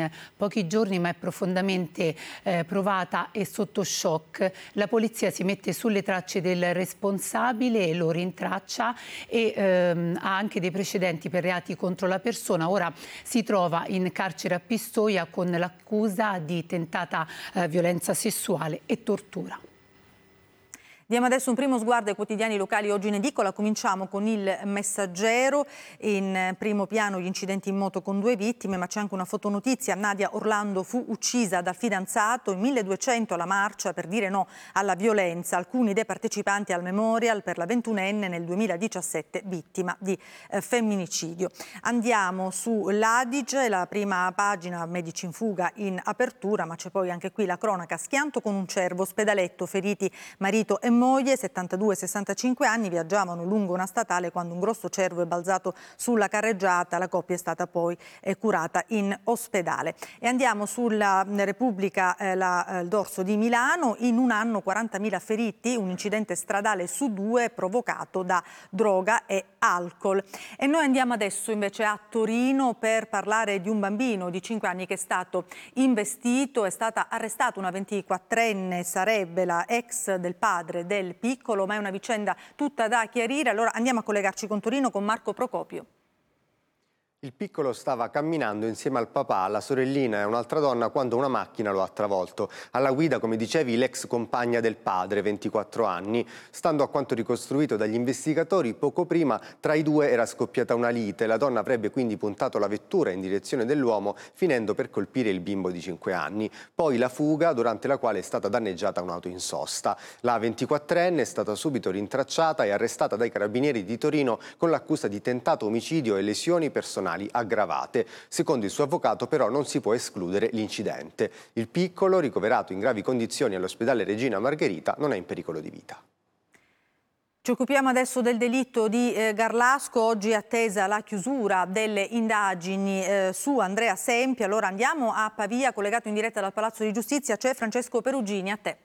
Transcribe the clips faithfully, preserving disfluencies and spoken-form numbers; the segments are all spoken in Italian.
in pochi giorni, ma è profondamente eh, provata e sotto shock. La polizia si mette sulle tracce del responsabile e lo rintraccia e ehm, ha anche dei precedenti per reati contro la persona. Ora si trova in carcere a Pistoia con l'accusa di tentata eh, violenza sessuale e tortura. Diamo adesso un primo sguardo ai quotidiani locali oggi in edicola. Cominciamo con il Messaggero. In primo piano gli incidenti in moto con due vittime, ma c'è anche una fotonotizia. Nadia Orlando fu uccisa dal fidanzato, in milleduecento alla marcia per dire no alla violenza. Alcuni dei partecipanti al memorial per la ventunenne nel duemiladiciassette vittima di eh, femminicidio. Andiamo sull'Adige, la prima pagina, medici in fuga in apertura, ma c'è poi anche qui la cronaca. Schianto con un cervo, ospedaletto, feriti marito e moglie, settantadue sessantacinque anni, viaggiavano lungo una statale quando un grosso cervo è balzato sulla carreggiata. La coppia è stata poi eh, curata in ospedale. E andiamo sulla Repubblica, eh, la, eh, il dorso di Milano. In un anno quarantamila feriti, un incidente stradale su due provocato da droga e alcol. E noi andiamo adesso invece a Torino per parlare di un bambino di cinque anni che è stato investito. È stata arrestata una ventiquattrenne, sarebbe la ex del padre del piccolo, ma è una vicenda tutta da chiarire. Allora andiamo a collegarci con Torino con Marco Procopio. Il piccolo stava camminando insieme al papà, la sorellina e un'altra donna quando una macchina lo ha travolto. Alla guida, come dicevi, l'ex compagna del padre, ventiquattro anni. Stando a quanto ricostruito dagli investigatori, poco prima tra i due era scoppiata una lite. La donna avrebbe quindi puntato la vettura in direzione dell'uomo, finendo per colpire il bimbo di cinque anni. Poi la fuga, durante la quale è stata danneggiata un'auto in sosta. La ventiquattrenne è stata subito rintracciata e arrestata dai carabinieri di Torino con l'accusa di tentato omicidio e lesioni personali aggravate. Secondo il suo avvocato però non si può escludere l'incidente. Il piccolo, ricoverato in gravi condizioni all'ospedale Regina Margherita, non è in pericolo di vita. Ci occupiamo adesso del delitto di eh, Garlasco. Oggi è attesa la chiusura delle indagini eh, su Andrea Sempi. Allora andiamo a Pavia, collegato in diretta dal Palazzo di Giustizia. C'è Francesco Perugini, a te.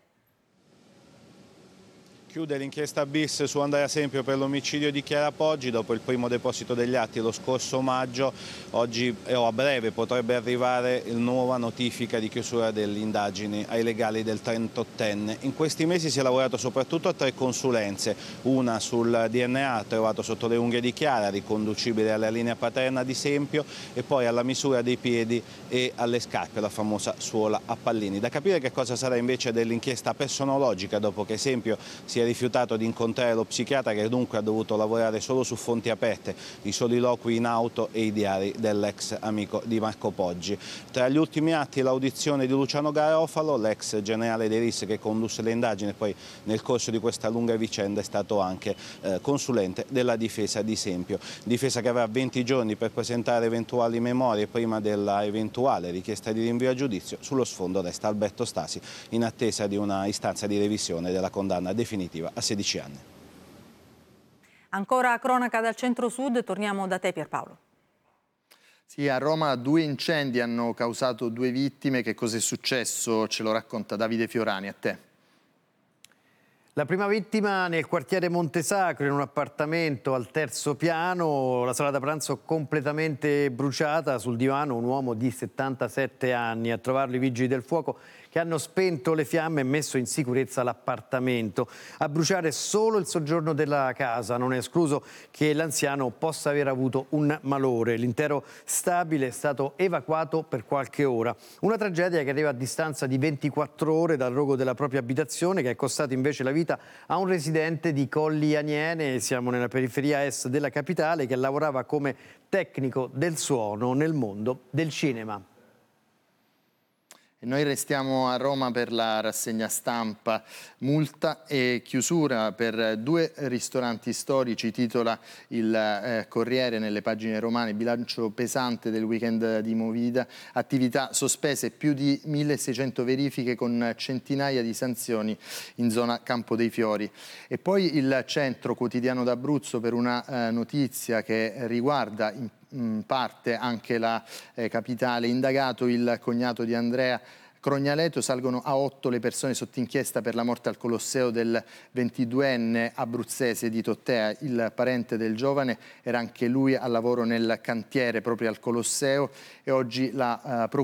Chiude l'inchiesta bis su Andrea Sempio per l'omicidio di Chiara Poggi dopo il primo deposito degli atti lo scorso maggio. Oggi o a breve potrebbe arrivare la nuova notifica di chiusura delle indagini ai legali del trentottenne. In questi mesi si è lavorato soprattutto a tre consulenze, una sul D N A trovato sotto le unghie di Chiara, riconducibile alla linea paterna di Sempio, e poi alla misura dei piedi e alle scarpe, la famosa suola a pallini. Da capire che cosa sarà invece dell'inchiesta personologica dopo che Sempio si è rifiutato di incontrare lo psichiatra, che dunque ha dovuto lavorare solo su fonti aperte, i soliloqui in auto e i diari dell'ex amico di Marco Poggi. Tra gli ultimi atti l'audizione di Luciano Garofalo, l'ex generale dei R I S che condusse le indagini e poi nel corso di questa lunga vicenda è stato anche eh, consulente della difesa di Sempio. Difesa che avrà venti giorni per presentare eventuali memorie prima della eventuale richiesta di rinvio a giudizio. Sullo sfondo resta Alberto Stasi in attesa di una istanza di revisione della condanna definitiva a sedici anni. Ancora cronaca dal centro-sud, torniamo da te Pierpaolo. Sì, a Roma due incendi hanno causato due vittime. Che cosa è successo? Ce lo racconta Davide Fiorani, a te. La prima vittima nel quartiere Montesacro, in un appartamento al terzo piano, la sala da pranzo completamente bruciata, sul divano un uomo di settantasette anni. A trovarlo i vigili del fuoco che hanno spento le fiamme e messo in sicurezza l'appartamento. A bruciare solo il soggiorno della casa, non è escluso che l'anziano possa aver avuto un malore. L'intero stabile è stato evacuato per qualche ora. Una tragedia che arriva a distanza di ventiquattro ore dal rogo della propria abitazione, che è costato invece la vita a un residente di Colli Aniene, siamo nella periferia est della capitale, che lavorava come tecnico del suono nel mondo del cinema. E noi restiamo a Roma per la rassegna stampa. Multa e chiusura per due ristoranti storici, titola il eh, Corriere nelle pagine romane. Bilancio pesante del weekend di Movida, attività sospese, più di milleseicento verifiche con centinaia di sanzioni in zona Campo dei Fiori. E poi il Centro Quotidiano d'Abruzzo per una eh, notizia che riguarda in in parte anche la eh, capitale. Indagato il cognato di Andrea Crognaleto, salgono a otto le persone sotto inchiesta per la morte al Colosseo del ventiduenne abruzzese di Tottea. Il parente del giovane era anche lui al lavoro nel cantiere proprio al Colosseo e oggi la uh, procura